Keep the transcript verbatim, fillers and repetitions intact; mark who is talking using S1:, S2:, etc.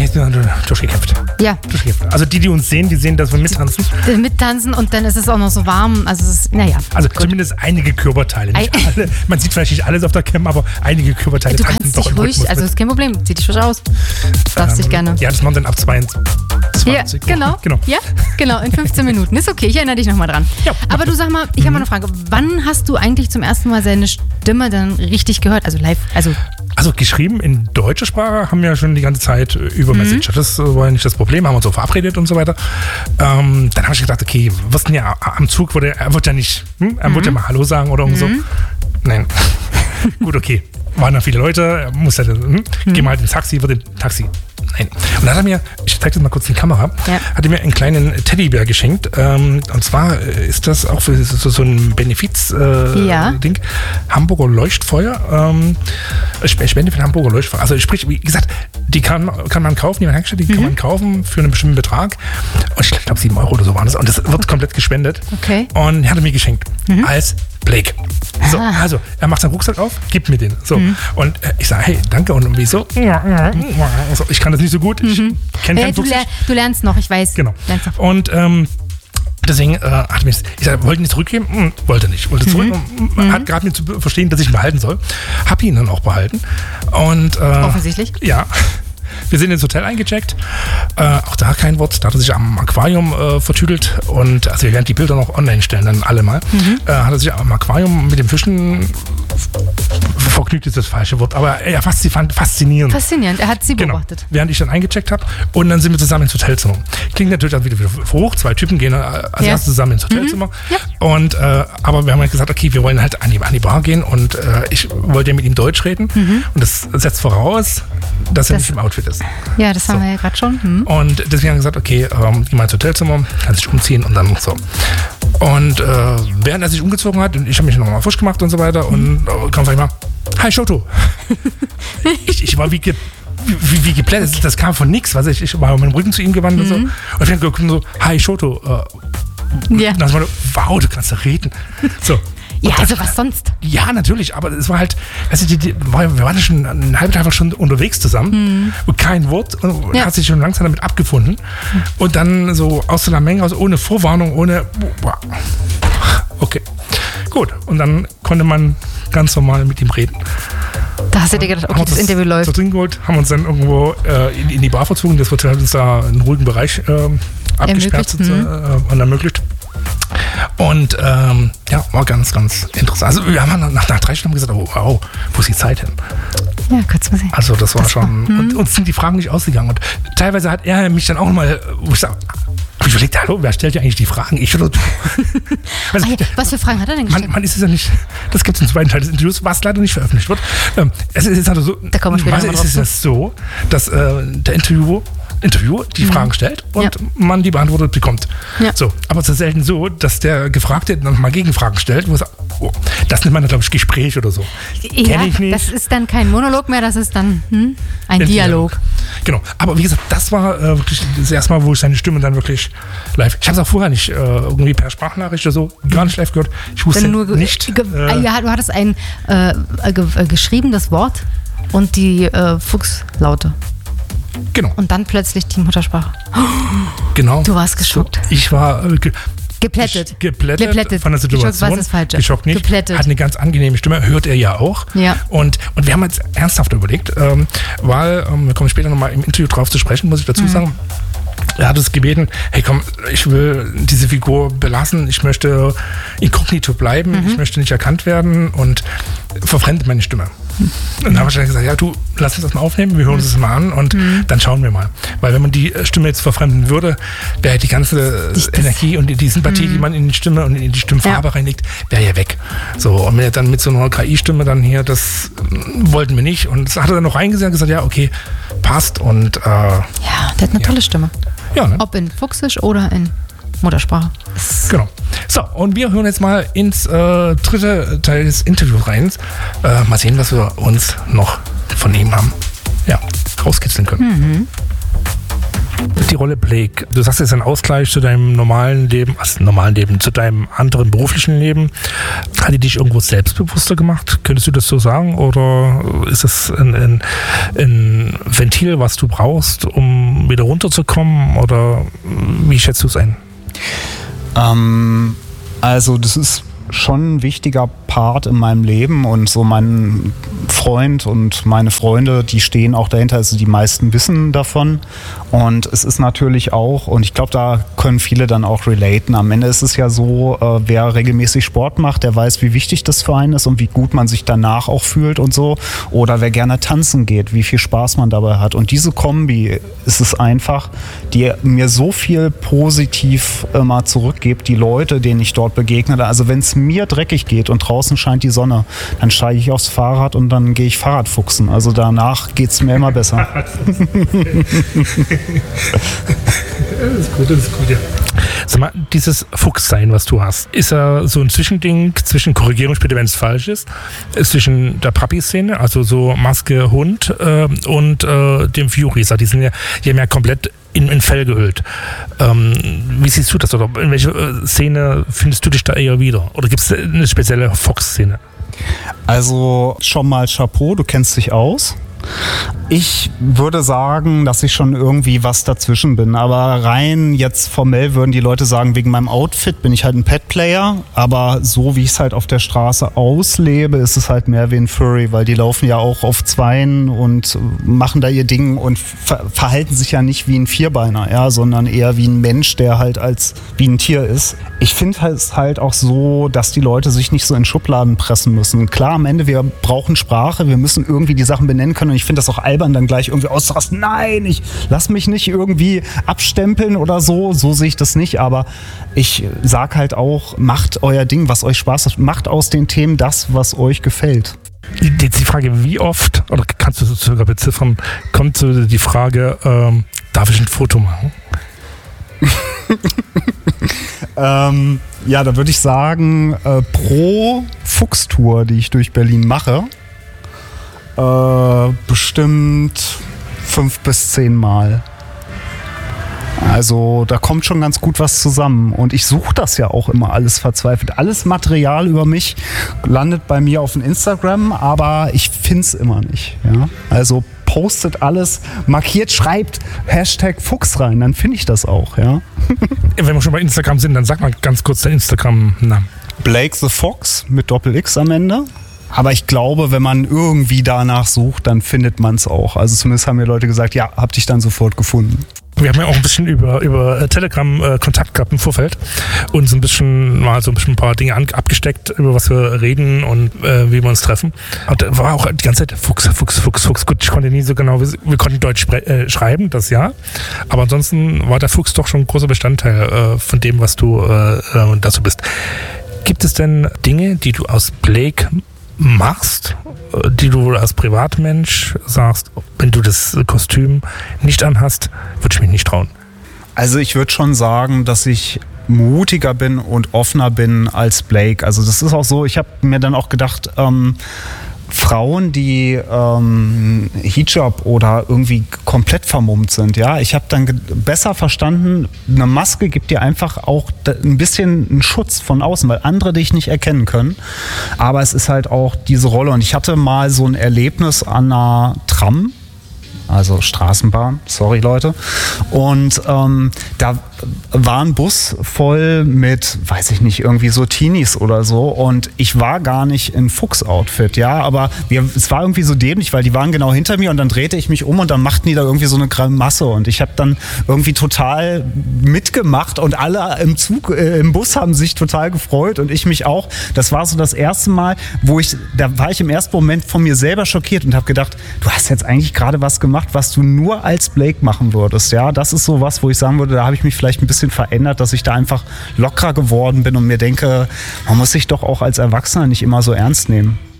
S1: jetzt durchgekämpft.
S2: Ja.
S1: Durchgekämpft. Also die, die uns sehen, die sehen, dass wir mittanzen.
S2: Die, mittanzen und dann ist es auch noch so warm. Also, es ist, naja.
S1: Also
S2: gut.
S1: zumindest einige Körperteile. Nicht
S2: Ein-
S1: alle. Man sieht vielleicht nicht alles auf der Cam, aber einige Körperteile
S2: Du
S1: tanzen
S2: kannst
S1: doch
S2: dich
S1: im
S2: ruhig,
S1: Rhythmus
S2: also
S1: mit.
S2: ist kein Problem. Zieh dich ruhig aus. Darfst dich gerne.
S1: Ja, das machen wir dann ab zweiundzwanzig.
S2: Ja, genau.
S1: genau.
S2: Ja, genau, in fünfzehn Minuten. Ist okay, ich erinnere dich nochmal dran.
S1: Ja.
S2: Aber du sag mal, ich habe mal eine Frage. Wann hast du eigentlich zum ersten Mal seine Stimme dann richtig gehört? Also live, also
S1: Also geschrieben in deutscher Sprache haben wir ja schon die ganze Zeit über
S2: Mhm.
S1: Messenger. Das war ja nicht das Problem, haben uns so verabredet und so weiter. Ähm, dann habe ich gedacht, okay, was denn ja am Zug, wurde, er wird ja nicht, hm? er
S2: Mhm.
S1: wird ja mal Hallo sagen oder irgend so. Nein. Gut, okay. Waren da viele Leute, er musste, hm?
S2: Mhm.
S1: Geh mal halt ins Taxi, wird im Taxi. Nein. Und dann hat er mir, ich zeige das mal kurz in die Kamera,
S2: Ja.
S1: hat er mir einen kleinen Teddybär geschenkt. Ähm, und zwar äh, ist das auch für so, so ein Benefiz-Ding. Äh,
S2: Ja.
S1: Ding. Hamburger Leuchtfeuer. Ähm, Sp- Spende für den Hamburger Leuchtfeuer. Also sprich, wie gesagt, die kann, kann man kaufen, die man hergestellt, die kann man kaufen für einen bestimmten Betrag. Und ich glaube, sieben Euro oder so waren das. Und das wird komplett gespendet.
S2: Okay.
S1: Und er hat er mir geschenkt. Als Blake. So, also, er macht seinen Rucksack auf, gibt mir den. So. Und äh, ich sage, hey, danke. Und wieso? So, ich kann das nicht so gut. Ich kenne
S2: äh,
S1: keinen
S2: du,
S1: Fuchs.
S2: ler du lernst noch, ich weiß.
S1: Genau.
S2: Lernst noch.
S1: Und ähm, deswegen äh, hat er mir, ich sag, wollte ihn nicht zurückgeben? Hm, wollte nicht. Wollte zurück. Mhm. Hat gerade mir zu verstehen, dass ich ihn behalten soll. Hab ihn dann auch behalten. Und, äh,
S2: Offensichtlich.
S1: Ja. Wir sind ins Hotel eingecheckt. Äh, auch da kein Wort. Da hat er sich am Aquarium äh, vertüdelt. Und also wir werden die Bilder noch online stellen, dann alle mal.
S2: Mhm.
S1: Äh, hat er sich am Aquarium mit den Fischen vergnügt ist das falsche Wort, aber ja, fast faszinierend.
S2: Faszinierend, er hat sie
S1: Genau.
S2: beobachtet.
S1: Während ich dann eingecheckt habe und dann sind wir zusammen ins Hotelzimmer. Klingt natürlich auch wieder, wieder hoch, zwei Typen gehen äh, als
S2: Ja.
S1: erstes zusammen ins Hotelzimmer.
S2: Ja.
S1: Und, äh, aber wir haben halt gesagt, okay, wir wollen halt an die, an die Bar gehen und äh, ich wollte mit ihm Deutsch reden und das setzt voraus, dass er
S2: Das-
S1: nicht im Outfit ist.
S2: Ja, das haben
S1: So.
S2: wir ja gerade schon. Hm.
S1: Und deswegen haben wir gesagt, okay, ähm, geh mal ins Hotelzimmer, kann sich umziehen und dann so. Und äh, während er sich umgezogen hat, und ich habe mich nochmal frisch gemacht und so weiter und äh, kam vielleicht mal, hi Shoto. ich, ich war wie, ge, wie, wie geplättet, das kam von nix, was ich, ich war mit dem Rücken zu ihm gewandt und so. Und ich habe geguckt und so, hi Shoto. Äh,
S2: Ja.
S1: Und dann war so, wow, du kannst da reden. So.
S2: Ja,
S1: Und
S2: also
S1: das-
S2: was sonst?
S1: Ja, natürlich, aber es war halt, weißt du, die, die, wir waren ja schon einen halben Tag schon unterwegs zusammen und kein Wort und
S2: Ja.
S1: hat sich schon langsam damit abgefunden. Und dann so aus so einer Menge, aus, ohne Vorwarnung, ohne. Boah. Okay, gut. Und dann konnte man ganz normal mit ihm reden.
S2: Da hast du dir gedacht, okay,
S1: Haben
S2: das
S1: uns
S2: Interview
S1: Zu
S2: läuft.
S1: trinken geholt, haben uns dann irgendwo äh, in, in die Bar verzogen. Das Hotel hat uns da einen ruhigen Bereich ähm, abgesperrt
S2: Ermöglicht,
S1: äh, und ermöglicht. Und ähm, ja, war ganz, ganz interessant. Also wir haben nach, nach drei Stunden gesagt, oh, wow, wo ist die Zeit hin?
S2: Ja, kurz mal sehen.
S1: Also das war
S2: Das war-
S1: schon, und uns sind die Fragen nicht ausgegangen. Und teilweise hat er mich dann auch mal, wo ich sage, hab ich überlegt, hallo, wer stellt ja eigentlich die Fragen? Ich oder du? Also,
S2: Ah, ja, was für Fragen hat er denn gestellt?
S1: man, man ist es ja nicht, das gibt es im zweiten Teil des Interviews, was leider nicht veröffentlicht wird. Ähm, es ist also so,
S2: Da kommen wir später
S1: normalerweise
S2: noch mal
S1: ist es ja so, dass äh, der Interviewer, Interviewer die Fragen stellt und
S2: Ja.
S1: man die beantwortet bekommt.
S2: Ja.
S1: So, aber es ist selten so, dass der Gefragte dann mal Gegenfragen stellt, wo er sagt, oh, das nennt man, glaube ich, Gespräch oder so.
S2: Ja,
S1: Kenn ich nicht.
S2: das ist dann kein Monolog mehr, das ist dann hm, ein
S1: Der
S2: Dialog.
S1: Genau, aber wie gesagt, das war äh, wirklich das erste Mal, wo ich seine Stimme dann wirklich live. Ich habe es auch vorher nicht äh, irgendwie per Sprachnachricht oder so gar nicht live gehört. Ich wusste
S2: Dann nur ge-
S1: nicht.
S2: ge
S1: Äh,
S2: ja, du hattest ein äh, ge äh, geschriebenes Wort und die äh, Fuchslaute.
S1: Genau,
S2: Und dann plötzlich die Muttersprache.
S1: genau.
S2: Du warst geschockt.
S1: Ich war äh, ge
S2: Geplättet.
S1: geplättet,
S2: Geplättet.
S1: von der Situation.
S2: Geschockt, was ist falsch?
S1: Geschockt nicht.
S2: Geplättet.
S1: Hat eine ganz angenehme Stimme, hört er ja auch.
S2: Ja.
S1: Und, und wir haben jetzt ernsthaft überlegt, ähm, weil, ähm, wir kommen später nochmal im Interview drauf zu sprechen, muss ich dazu
S2: Mhm.
S1: sagen. Er hat uns gebeten, hey komm, ich will diese Figur belassen, ich möchte inkognito bleiben,
S2: Mhm.
S1: ich möchte nicht erkannt werden und verfremdet meine Stimme. Und dann habe ich dann gesagt, ja du, lass uns das mal aufnehmen, wir hören uns das mal an und
S2: Mhm.
S1: dann schauen wir mal. Weil wenn man die Stimme jetzt verfremden würde, wäre die ganze
S2: Das-
S1: Energie und die, die Sympathie, die man in die Stimme und in die Stimmfarbe
S2: Ja.
S1: reinlegt, wäre ja weg. So, und wenn er dann mit so einer K I-Stimme dann hier, das mm, wollten wir nicht. Und das hat er dann noch reingesehen und gesagt, ja, okay, passt und äh,
S2: Ja, der hat eine tolle Stimme.
S1: ja, ne?
S2: Ob in Fuchsisch oder in Muttersprache. Das-
S1: Genau. So, und wir hören jetzt mal ins äh, dritte Teil des Interviews rein. Äh, mal sehen, was wir uns noch von ihm haben. Ja, rauskitzeln können. Die Rolle Blake. Du sagst, es ist ein Ausgleich zu deinem normalen Leben, also normalen Leben, zu deinem anderen beruflichen Leben. Hat die dich irgendwo selbstbewusster gemacht? Könntest du das so sagen? Oder ist das ein, ein, ein Ventil, was du brauchst, um wieder runterzukommen? Oder wie schätzt du es ein?
S3: Ähm, also das ist schon ein wichtiger Part in meinem Leben und so mein Freund und meine Freunde, die stehen auch dahinter, also die meisten wissen davon und es ist natürlich auch, und ich glaube, da können viele dann auch relaten, am Ende ist es ja so, äh, wer regelmäßig Sport macht, der weiß, wie wichtig das für einen ist und wie gut man sich danach auch fühlt und so, oder wer gerne tanzen geht, wie viel Spaß man dabei hat und diese Kombi ist es einfach, die mir so viel positiv immer zurückgibt, die Leute, denen ich dort begegne, also wenn es mir dreckig geht und draußen scheint die Sonne, dann steige ich aufs Fahrrad und dann gehe ich Fahrradfuchsen. Also danach geht es mir immer besser.
S1: Das ist gut, das ist gut, ja. Sag mal, dieses Fuchssein, was du hast, ist ja so ein Zwischending zwischen, Korrigierung später, wenn es falsch ist, ist zwischen der Papi-Szene, also so Maske, Hund äh, und äh, dem Furies. Die sind ja, die haben ja komplett in, in Fell gehüllt. Ähm, wie siehst du das? Oder in welche äh, Szene findest du dich da eher wieder? Oder gibt es eine spezielle Fox-Szene?
S3: Also schon mal Chapeau, du kennst dich aus. Ich würde sagen, dass ich schon irgendwie was dazwischen bin, aber rein jetzt formell würden die Leute sagen, wegen meinem Outfit bin ich halt ein Pet-Player, aber so wie ich es halt auf der Straße auslebe, ist es halt mehr wie ein Furry, weil die laufen ja auch auf Zweien und machen da ihr Ding und ver- verhalten sich ja nicht wie ein Vierbeiner, ja, sondern eher wie ein Mensch, der halt als wie ein Tier ist. Ich finde es halt auch so, dass die Leute sich nicht so in Schubladen pressen müssen. Klar, am Ende, wir brauchen Sprache, wir müssen irgendwie die Sachen benennen können und ich finde das auch albern, dann gleich irgendwie auszurasten. Nein, ich lass mich nicht irgendwie abstempeln oder so. So sehe ich das nicht, aber ich sag halt auch, macht euer Ding, was euch Spaß macht. Macht aus den Themen das, was euch gefällt.
S1: Jetzt die Frage, wie oft, oder kannst du sogar beziffern, kommt so die Frage, ähm, darf ich ein Foto machen?
S3: ähm, ja, da würde ich sagen, äh, pro Fuchstour, die ich durch Berlin mache, Äh, bestimmt fünf bis zehn Mal. Also da kommt schon ganz gut was zusammen. Und ich suche das ja auch immer alles verzweifelt. Alles Material über mich landet bei mir auf dem Instagram, aber ich finde es immer nicht. Ja? Also postet alles, markiert, schreibt Hashtag Fuchs rein, dann finde ich das auch. Ja?
S1: Wenn wir schon bei Instagram sind, dann sag mal ganz kurz den Instagram-Namen.
S3: Blake the Fox mit Doppel-X am Ende. Aber ich glaube, wenn man irgendwie danach sucht, dann findet man es auch. Also zumindest haben mir Leute gesagt, ja, hab dich dann sofort gefunden.
S1: Wir haben ja auch ein bisschen über, über Telegram äh, Kontakt gehabt im Vorfeld und so ein bisschen mal so ein bisschen ein paar Dinge an, abgesteckt, über was wir reden und äh, wie wir uns treffen. Und da war auch die ganze Zeit Fuchs, Fuchs, Fuchs, Fuchs. Gut, ich konnte nie so genau, wir konnten Deutsch spre- äh, schreiben, das ja. Aber ansonsten war der Fuchs doch schon ein großer Bestandteil äh, von dem, was du äh, äh, dazu bist. Gibt es denn Dinge, die du aus Blake machst, die du als Privatmensch sagst, wenn du das Kostüm nicht anhast, würde ich mich nicht trauen?
S3: Also ich würde schon sagen, dass ich mutiger bin und offener bin als Blake. Also das ist auch so, ich habe mir dann auch gedacht, ähm, Frauen, die ähm, Hijab oder irgendwie komplett vermummt sind, ja, ich habe dann ge- besser verstanden, eine Maske gibt dir einfach auch d- ein bisschen einen Schutz von außen, weil andere dich nicht erkennen können, aber es ist halt auch diese Rolle und ich hatte mal so ein Erlebnis an einer Tram, also Straßenbahn, sorry Leute, und ähm, da war ein Bus voll mit, weiß ich nicht, irgendwie so Teenies oder so und ich war gar nicht in Fuchs-Outfit, ja, aber wir, es war irgendwie so dämlich, weil die waren genau hinter mir und dann drehte ich mich um und dann machten die da irgendwie so eine Grimasse und ich habe dann irgendwie total mitgemacht und alle im Zug, äh, im Bus haben sich total gefreut und ich mich auch. Das war so das erste Mal, wo ich, da war ich im ersten Moment von mir selber schockiert und habe gedacht, du hast jetzt eigentlich gerade was gemacht, was du nur als Blake machen würdest, ja, das ist so was, wo ich sagen würde, da habe ich mich vielleicht ein bisschen verändert, dass ich da einfach lockerer geworden bin und mir denke, man muss sich doch auch als Erwachsener nicht immer so ernst nehmen.